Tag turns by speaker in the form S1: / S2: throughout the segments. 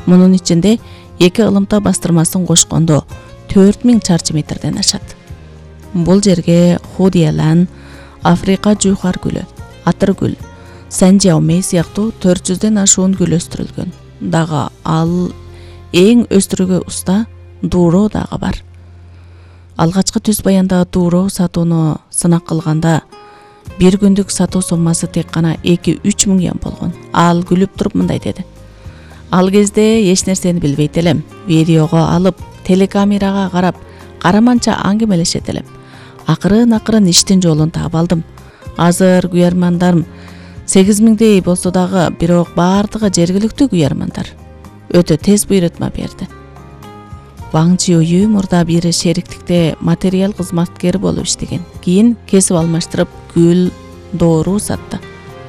S1: Мунун ичинде 2 ылымта бастырмасын кошкондо 4000 чарчы метрден ашат. Бул жерге Худиялан, Африка жуухар гүлү, атыр гүл, Санжаомей сыяктуу 400ден ашуун гүл өстүрүлгөн. Дагы ал эң өстүрүүгө уста дууроо дагы бар. Алгачкы түз баянда дууроо сатууну сынак кылганда бир күндүк сатуу соммасы тек гана 2-3 миң йен болгон. Ал күлүп туруп мындай деди: "Ал кезде эч нерсени билбейт элем. Видеого алып, телекамерага карап, караманча аңгемелешет элем. Акырын иштин жолун таап алдым. Азыр күйөрмандарым 8000дей болсо дагы, бирок баардыгы жергиликтүү күйөрмандар. Өтө тез буйрутма берди." Ваң Чиюю мурда бир шериктикте материал кызматкери болуп иштеген. Кийин кесип алмаштырып гүл, доору сатты.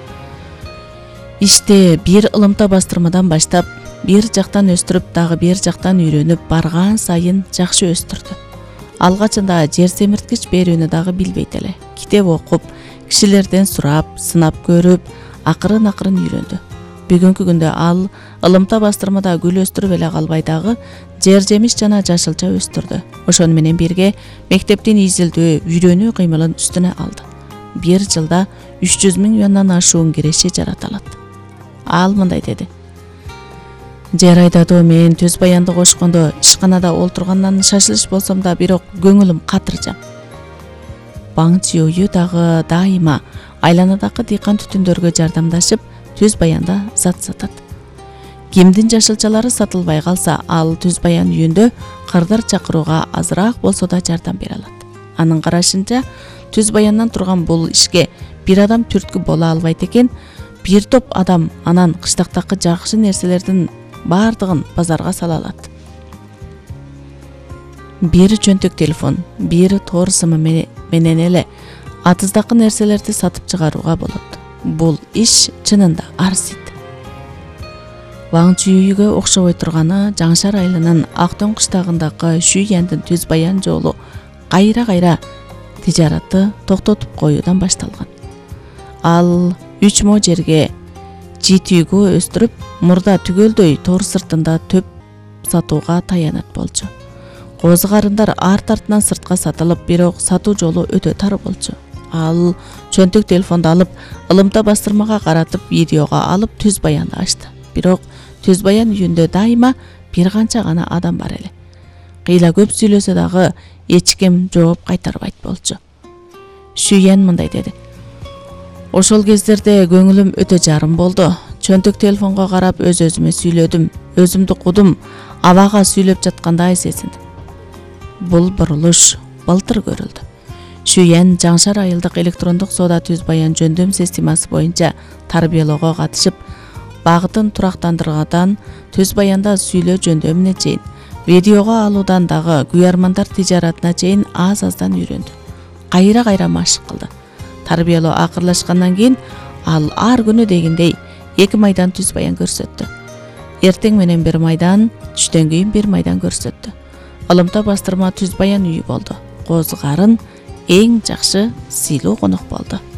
S1: Иште бир ылымта бастырмадан баштап, бир жактан өстүрүп, дагы бир жактан үйрөнүп барган сайын жакшы өстүрдү. Алгачында жер семирткич берүүнү дагы билбейт эле. Китеп окуп, кишилерден сурап, сынап көрүп, акырын үйрөндү. Бүгүнкү күндө ал ылымта бастырмада гүл өстүрүп эле калбай дагы жер жемиш жана жашылча өстүрдү. Ошону менен бирге мектептин изилдөө, үйрөнүү кыймылын үстүнө алды. Бир жылда 300 миң юандан ашуун киреши жарата алат. Ал мындай деди: "Жер айдадуу мен түз баянды кошкондо ишканада олтургандан шашылыш болсом да, бирок көңүлүм катыржам." Ваң Чиюю дагы дайыма айланадагы дыйкан түтүндөргө жардамдашып, түз баянда зат сатат. Кимдин жашылчалары сатылбай калса, ал түз баян үйүндө кырдар чакырууга азыраак болсо да жардам бере алат. Анын карашынча, түз баяндан турган бул ишке бир адам түрткү боло албайт экен. Бир топ адам анан кыштактагы жакшы нерселердин баардыгын базарга сала алат. Бир чөнтөк телефон, бир тор сымы менен эле атыздагы нерселерди сатып чыгарууга болот. Бул иш чынында арзыйт. Ваң Чиюйга окшобой турганы Жаңшар айылынын Актөң кыштагындагы Шүйяндын түз баян жолу кайра тижаратты токтотуп коюудан башталган. Ал 3 мо жерге житүүгө өстүрүп, мурда түгөлдөй тор сыртында төп сатууга таянат болчу. Козгарындар арт-артынан сыртка сатылып, бирок сатуу жолу өтө тар болчу. Ал чөнтөк телефонду алып, ылымта бастырмага каратып, видеого алып түз баянды ачты. Бирок түз баян үйүндө дайыма бир канча гана адам бар эле. Кыйла көп сүйлөсө дагы эч ким жооп кайтарбайт болчу. Шүйен мындай деди: "Ошол кездерде көңүлүм өтө жарым болду. Чөнтөк телефонго карап өз-өзүмө сүйлөдүм, өзүмдү кудум, абага сүйлөп жаткандай сезиндим." Бул бурулуш былтыр көрүлдү. Шүйен Жаңшар айылдык электрондук соода түз баян жөндөм системасы боюнча тарбиялоого катышып, багытын турактандыргадан түз баянда сүйлөө жөндөмүнө чейин, видеого алуудан дагы күйөрмандар тижаратына чейин аз-аздан үйрөндү. Кайра машык кылды. Тарбиялоо акырлашкандан кийин ал ар күнү дегендей 2 майдан түз баян көрсөттү. Эртең менен 1 майдан, түштөн кийин 1 майдан көрсөттү. Ылымта бастырма түз баян үйү болду. Козгарын эң жакшы сыйлуу конок болду.